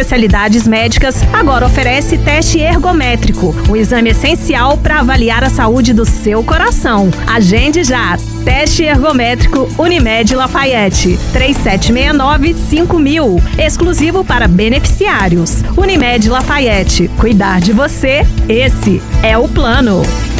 especialidades médicas, agora oferece teste ergométrico, um exame essencial para avaliar a saúde do seu coração. Agende já! Teste ergométrico Unimed Lafayette, 3769-5000, exclusivo para beneficiários. Unimed Lafayette, cuidar de você, esse é o plano.